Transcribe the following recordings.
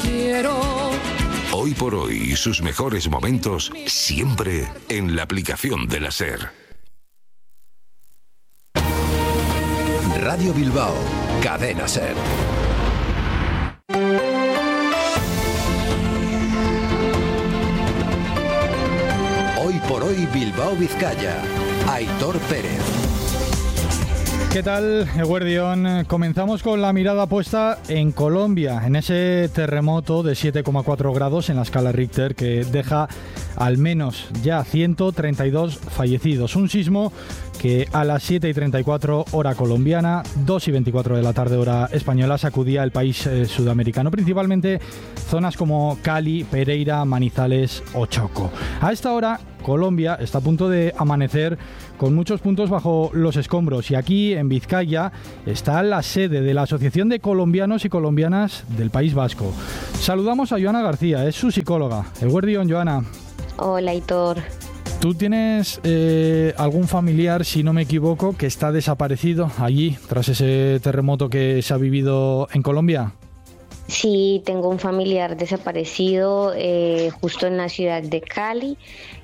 quiero. Hoy por hoy, sus mejores momentos siempre en la aplicación de la SER. Radio Bilbao, Cadena SER. Hoy por hoy Bilbao Vizcaya, Aitor Pérez. ¿Qué tal, Eguerdión? Comenzamos con la mirada puesta en Colombia, en ese terremoto de 7,4 grados en la escala Richter que deja al menos ya 132 fallecidos. Un sismo que a las 7:34 hora colombiana, 2:24 de la tarde hora española, sacudía el país sudamericano, principalmente zonas como Cali, Pereira, Manizales o Choco. A esta hora, Colombia está a punto de amanecer con muchos puntos bajo los escombros, y aquí en Vizcaya está la sede de la Asociación de Colombianos y Colombianas del País Vasco. Saludamos a Joana García, es su psicóloga. Eguerdión, Joana. Hola, Aitor. ¿Tú tienes algún familiar, si no me equivoco, que está desaparecido allí tras ese terremoto que se ha vivido en Colombia? Sí, tengo un familiar desaparecido justo en la ciudad de Cali.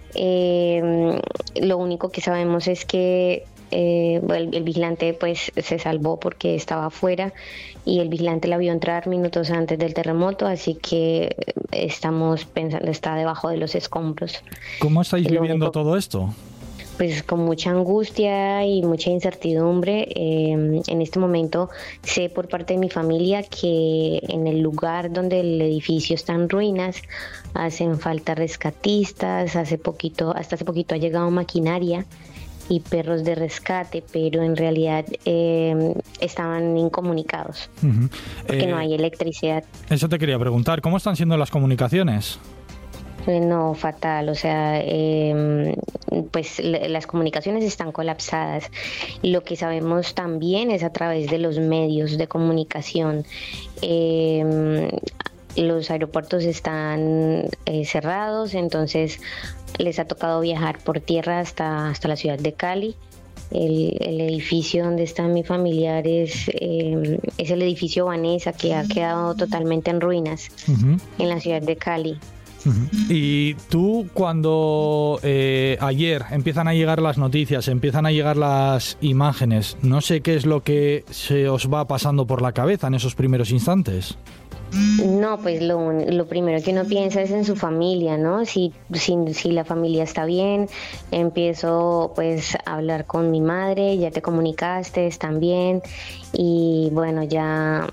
Lo único que sabemos es que el vigilante pues se salvó porque estaba afuera, y el vigilante la vio entrar minutos antes del terremoto, así que estamos pensando, está debajo de los escombros. ¿Cómo estáis viviendo todo esto? Pues con mucha angustia y mucha incertidumbre. En este momento sé por parte de mi familia que en el lugar donde el edificio está en ruinas hacen falta rescatistas. Hasta hace poquito ha llegado maquinaria y perros de rescate, pero en realidad estaban incomunicados porque no hay electricidad. Eso te quería preguntar, ¿cómo están siendo las comunicaciones? No, fatal, o sea, pues las comunicaciones están colapsadas. Lo que sabemos también es a través de los medios de comunicación. Los aeropuertos están cerrados, entonces les ha tocado viajar por tierra hasta la ciudad de Cali. El edificio donde está mi familiar es el edificio Vanessa, que ha quedado totalmente en ruinas en la ciudad de Cali. Y tú, cuando ayer empiezan a llegar las noticias, empiezan a llegar las imágenes, no sé qué es lo que se os va pasando por la cabeza en esos primeros instantes. No, pues lo primero que uno piensa es en su familia, ¿no? Si la familia está bien, empiezo pues a hablar con mi madre, ya te comunicaste, están bien, y bueno, ya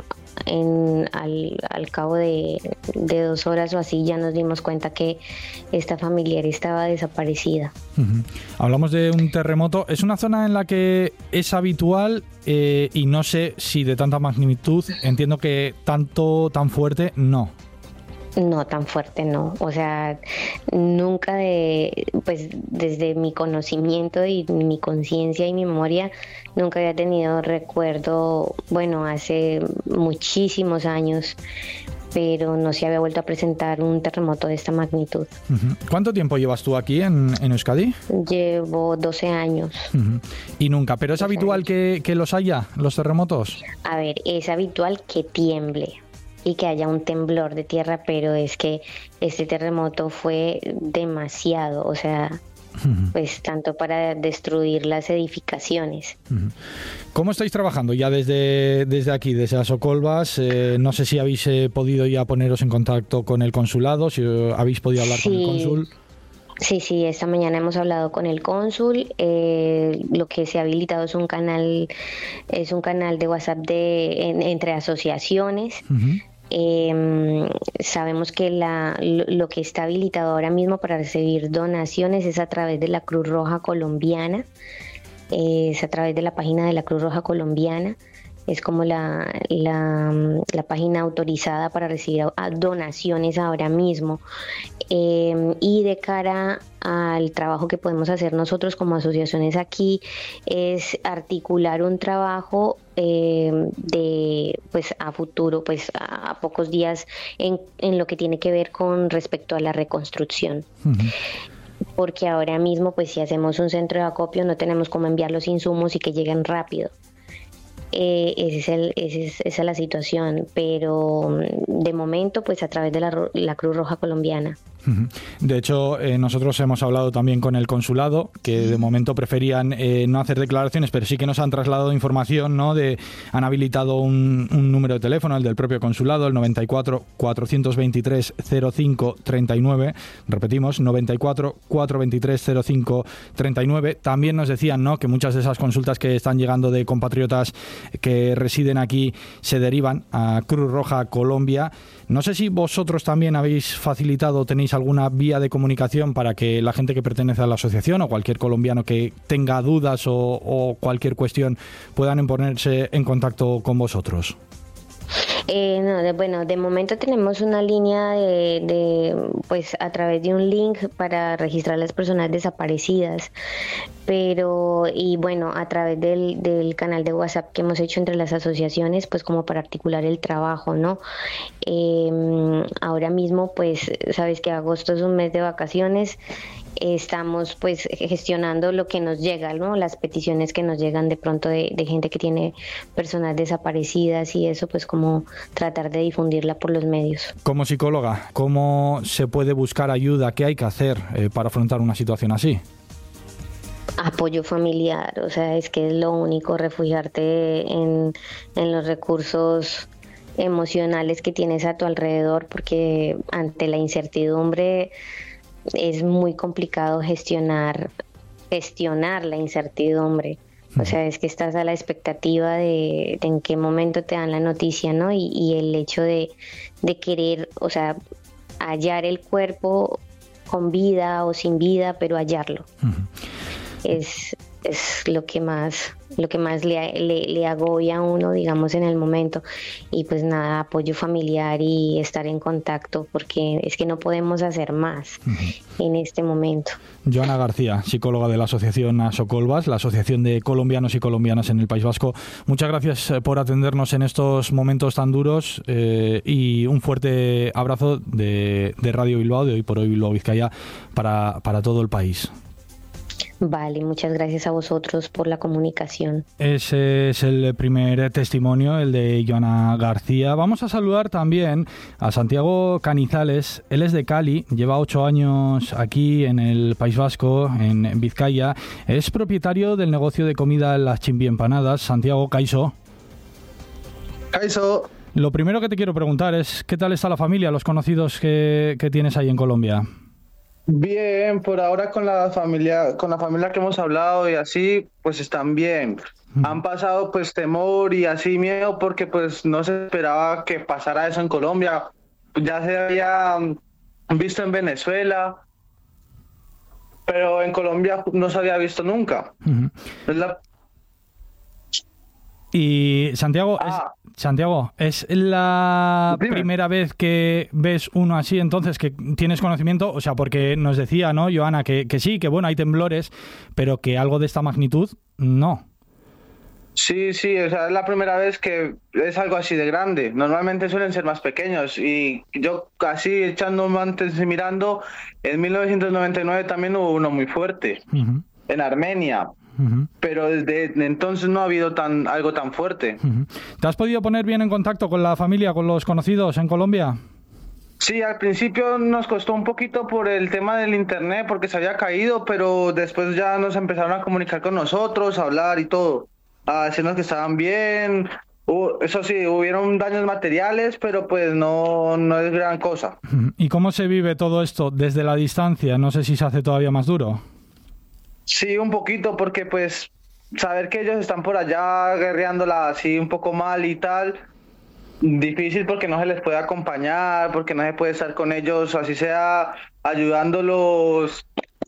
al cabo de 2 horas o así ya nos dimos cuenta que esta familiar estaba desaparecida. Hablamos de un terremoto. Es una zona en la que es habitual y no sé si de tanta magnitud. Entiendo que tan fuerte no. No, tan fuerte no. O sea, nunca pues desde mi conocimiento y mi conciencia y mi memoria, nunca había tenido recuerdo, bueno, hace muchísimos años, pero no se había vuelto a presentar un terremoto de esta magnitud. ¿Cuánto tiempo llevas tú aquí en Euskadi? Llevo 12 años. ¿Y nunca? ¿Pero es habitual que los haya, los terremotos? A ver, es habitual que tiemble y que haya un temblor de tierra, pero es que este terremoto fue demasiado, o sea, pues tanto para destruir las edificaciones. ¿Cómo estáis trabajando ya desde aquí, desde Asocolvas? No sé si habéis podido ya poneros en contacto con el consulado, si habéis podido hablar con el cónsul. Sí, esta mañana hemos hablado con el cónsul. Lo que se ha habilitado es un canal de WhatsApp entre asociaciones. Sabemos que lo que está habilitado ahora mismo para recibir donaciones es a través de la Cruz Roja Colombiana, es a través de la página de la Cruz Roja Colombiana. Es como la página autorizada para recibir donaciones ahora mismo. Y de cara al trabajo que podemos hacer nosotros como asociaciones aquí, es articular un trabajo pues a futuro, pues a pocos días, en lo que tiene que ver con respecto a la reconstrucción. Porque ahora mismo, pues si hacemos un centro de acopio, no tenemos cómo enviar los insumos y que lleguen rápido. esa es la situación, pero de momento pues a través de la Cruz Roja Colombiana. De hecho, nosotros hemos hablado también con el consulado, que de momento preferían no hacer declaraciones, pero sí que nos han trasladado información, ¿no? Han habilitado un número de teléfono, el del propio consulado, el 94 423 05 39. Repetimos, 94 423 05 39. También nos decían, ¿no?, que muchas de esas consultas que están llegando de compatriotas que residen aquí se derivan a Cruz Roja Colombia. No sé si vosotros también habéis facilitado, tenéis alguna vía de comunicación para que la gente que pertenece a la asociación o cualquier colombiano que tenga dudas o cualquier cuestión puedan ponerse en contacto con vosotros. De momento tenemos una línea pues a través de un link para registrar a las personas desaparecidas, a través del canal de WhatsApp que hemos hecho entre las asociaciones, pues como para articular el trabajo, ¿no? Ahora mismo, pues sabes que agosto es un mes de vacaciones. Estamos pues gestionando lo que nos llega, ¿no? Las peticiones que nos llegan de pronto de gente que tiene personas desaparecidas y eso, pues como tratar de difundirla por los medios. Como psicóloga, ¿cómo se puede buscar ayuda? ¿Qué hay que hacer para afrontar una situación así? Apoyo familiar, o sea, es que es lo único, refugiarte en los recursos emocionales que tienes a tu alrededor, porque ante la incertidumbre es muy complicado gestionar la incertidumbre. O sea, es que estás a la expectativa de en qué momento te dan la noticia, ¿no? Y el hecho de querer, o sea, hallar el cuerpo con vida o sin vida, pero hallarlo. Es lo que más le agobia a uno, digamos, en el momento. Y pues nada, apoyo familiar y estar en contacto, porque es que no podemos hacer más en este momento. Joana García, psicóloga de la asociación Asocolvas, la Asociación de Colombianos y Colombianas en el País Vasco. Muchas gracias por atendernos en estos momentos tan duros y un fuerte abrazo de Radio Bilbao, de Hoy por Hoy Bilbao Vizcaya, para todo el país. Vale, muchas gracias a vosotros por la comunicación. Ese es el primer testimonio, el de Joana García. Vamos a saludar también a Santiago Canizales. Él es de Cali, lleva 8 años aquí en el País Vasco, en Vizcaya. Es propietario del negocio de comida Las Chimbiempanadas. Santiago, Kaixo. Kaixo. Lo primero que te quiero preguntar es, ¿qué tal está la familia, los conocidos que tienes ahí en Colombia? Bien, por ahora con la familia que hemos hablado y así, pues están bien. Han pasado pues temor y así miedo porque pues no se esperaba que pasara eso en Colombia. Ya se había visto en Venezuela, pero en Colombia no se había visto nunca. Y Santiago, ¿es la primera vez que ves uno así, entonces, que tienes conocimiento? O sea, porque nos decía, ¿no, Joana, que sí, que bueno, hay temblores, pero que algo de esta magnitud, no. Sí, o sea, es la primera vez que es algo así de grande. Normalmente suelen ser más pequeños y yo así echándome antes y mirando, en 1999 también hubo uno muy fuerte, en Armenia. Pero desde entonces no ha habido algo tan fuerte. ¿Te has podido poner bien en contacto con la familia, con los conocidos en Colombia? Sí, al principio nos costó un poquito por el tema del internet, porque se había caído, pero después ya nos empezaron a comunicar con nosotros, a hablar y todo, a decirnos que estaban bien. Eso sí, hubieron daños materiales, pero pues no es gran cosa. ¿Y cómo se vive todo esto desde la distancia? No sé si se hace todavía más duro. Sí, un poquito, porque pues saber que ellos están por allá guerreándola así un poco mal y tal, difícil porque no se les puede acompañar, porque no se puede estar con ellos, así sea ayudándolos,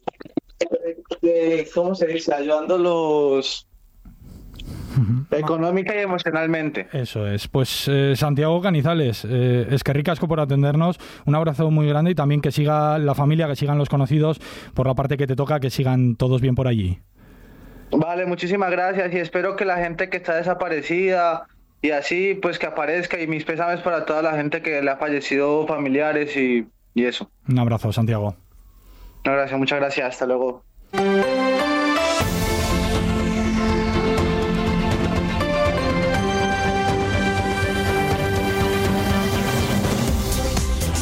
¿cómo se dice? Ayudándolos económica y emocionalmente. Eso es. Pues Santiago Canizales, es que ricasco por atendernos, un abrazo muy grande y también que siga la familia, que sigan los conocidos, por la parte que te toca, que sigan todos bien por allí. Vale, muchísimas gracias y espero que la gente que está desaparecida y así, pues que aparezca, y mis pésames para toda la gente que le ha fallecido, familiares y eso. Un abrazo, Santiago. Un abrazo, muchas gracias, hasta luego.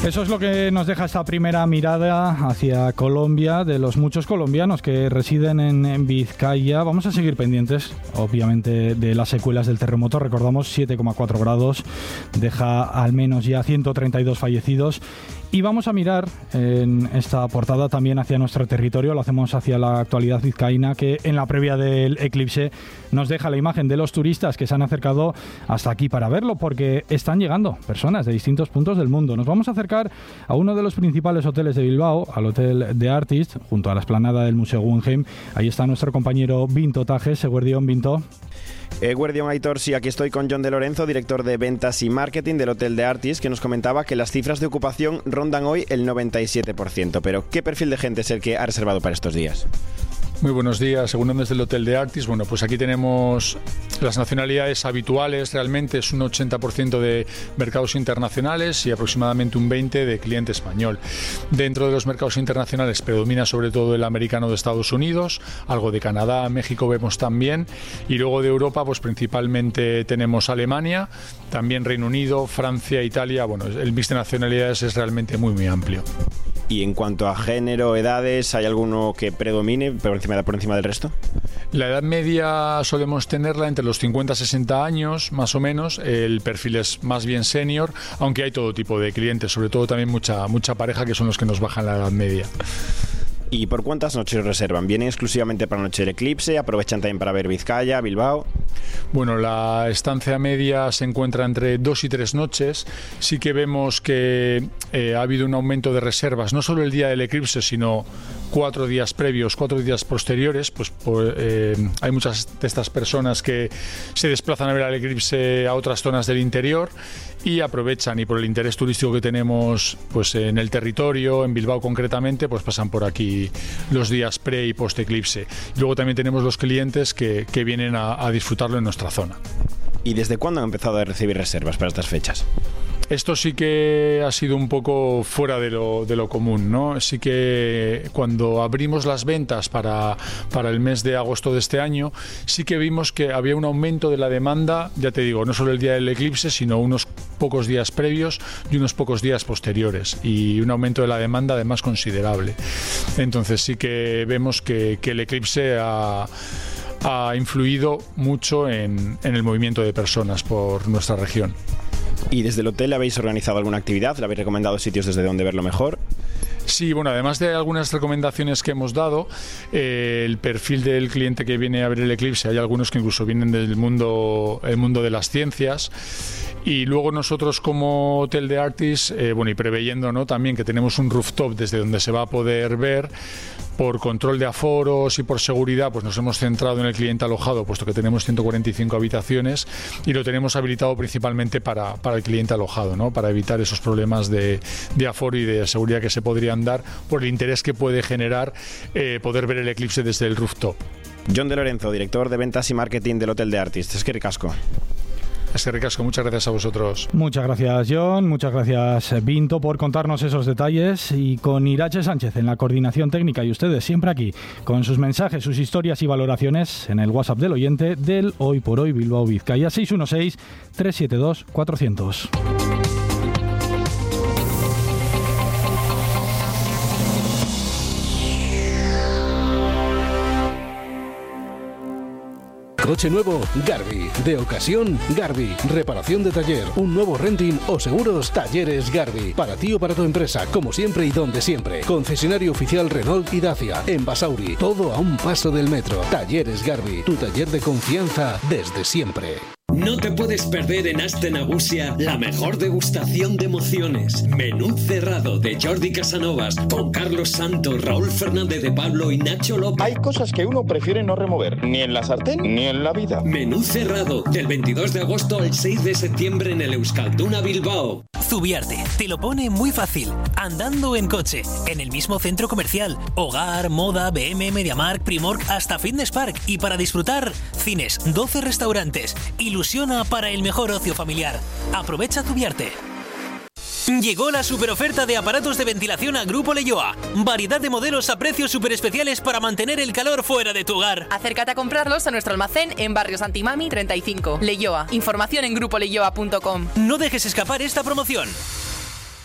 Eso es lo que nos deja esta primera mirada hacia Colombia, de los muchos colombianos que residen en Vizcaya. Vamos a seguir pendientes, obviamente, de las secuelas del terremoto. Recordamos, 7,4 grados, deja al menos ya 132 fallecidos. Y vamos a mirar en esta portada también hacia nuestro territorio, lo hacemos hacia la actualidad vizcaína, que en la previa del eclipse nos deja la imagen de los turistas que se han acercado hasta aquí para verlo, porque están llegando personas de distintos puntos del mundo. Nos vamos a acercar a uno de los principales hoteles de Bilbao, al Hotel The Artist, junto a la explanada del Museo Guggenheim. Ahí está nuestro compañero Vinto Tajes. Eguerdión, Vinto. Eguerdión, Aitor, sí, aquí estoy con Jon de Lorenzo, director de ventas y marketing del Hotel The Artist, que nos comentaba que las cifras de ocupación rondan hoy el 97%. Pero, ¿qué perfil de gente es el que ha reservado para estos días? Muy buenos días, según desde el Hotel The Artist. Bueno, pues aquí tenemos las nacionalidades habituales, realmente es un 80% de mercados internacionales y aproximadamente un 20% de cliente español. Dentro de los mercados internacionales predomina sobre todo el americano de Estados Unidos, algo de Canadá, México vemos también, y luego de Europa pues principalmente tenemos Alemania, también Reino Unido, Francia, Italia. Bueno, el mix de nacionalidades es realmente muy amplio. Y en cuanto a género, edades, ¿hay alguno que predomine por encima del resto? La edad media solemos tenerla entre los 50 y 60 años, más o menos. El perfil es más bien senior, aunque hay todo tipo de clientes, sobre todo también mucha pareja, que son los que nos bajan la edad media. ¿Y por cuántas noches reservan? ¿Vienen exclusivamente para la noche del eclipse? ¿Aprovechan también para ver Vizcaya, Bilbao? Bueno, la estancia media se encuentra entre 2 y 3 noches. Sí que vemos que ha habido un aumento de reservas, no solo el día del eclipse, sino 4 días previos, 4 días posteriores. Pues hay muchas de estas personas que se desplazan a ver el eclipse a otras zonas del interior y aprovechan, y por el interés turístico que tenemos pues en el territorio, en Bilbao concretamente, pues pasan por aquí los días pre y post eclipse. Luego también tenemos los clientes que vienen a disfrutarlo en nuestra zona. ¿Y desde cuándo han empezado a recibir reservas para estas fechas? Esto sí que ha sido un poco fuera de lo común, ¿no? Sí que cuando abrimos las ventas para el mes de agosto de este año, sí que vimos que había un aumento de la demanda, ya te digo, no solo el día del eclipse, sino unos pocos días previos y unos pocos días posteriores, y un aumento de la demanda además considerable. Entonces sí que vemos que el eclipse ha influido mucho en el movimiento de personas por nuestra región. ¿Y desde el hotel habéis organizado alguna actividad? ¿Le habéis recomendado sitios desde donde verlo mejor? Sí, bueno, además de algunas recomendaciones que hemos dado, el perfil del cliente que viene a ver el eclipse, hay algunos que incluso vienen del mundo de las ciencias. Y luego nosotros como Hotel The Artist, y preveyendo, ¿no?, también que tenemos un rooftop desde donde se va a poder ver, por control de aforos y por seguridad, pues nos hemos centrado en el cliente alojado, puesto que tenemos 145 habitaciones y lo tenemos habilitado principalmente para el cliente alojado, ¿no?, para evitar esos problemas de aforo y de seguridad que se podrían dar por el interés que puede generar poder ver el eclipse desde el rooftop. Jon de Lorenzo, director de ventas y marketing del Hotel The Artist. Es que ricasco. Es que ricasco, muchas gracias a vosotros. Muchas gracias, Jon, muchas gracias, Vinto, por contarnos esos detalles, y con Irache Sánchez en la coordinación técnica, y ustedes siempre aquí con sus mensajes, sus historias y valoraciones en el WhatsApp del oyente del Hoy por Hoy Bilbao Vizcaya, 616-372-400. Coche nuevo, Garbi. De ocasión, Garbi. Reparación de taller, un nuevo renting o seguros, Talleres Garbi. Para ti o para tu empresa, como siempre y donde siempre. Concesionario oficial Renault y Dacia. En Basauri, todo a un paso del metro. Talleres Garbi, tu taller de confianza desde siempre. No te puedes perder en Aste Nagusia la mejor degustación de emociones. Menú cerrado de Jordi Casanovas con Carlos Santos, Raúl Fernández de Pablo y Nacho López. Hay cosas que uno prefiere no remover, ni en la sartén ni en la vida. Menú cerrado del 22 de agosto al 6 de septiembre en el Euskalduna Bilbao. Zubiarte te lo pone muy fácil, andando en coche, en el mismo centro comercial, hogar, moda, BM, MediaMarkt, Primork, hasta Fitness Park, y para disfrutar, cines, 12 restaurantes. Ilusiona para el mejor ocio familiar. Aprovecha Zubiarte. Llegó la superoferta de aparatos de ventilación a Grupo Leioa. Variedad de modelos a precios super especiales para mantener el calor fuera de tu hogar. Acércate a comprarlos a nuestro almacén en Barrio Santimami 35. Leioa. Información en grupoleioa.com. No dejes escapar esta promoción.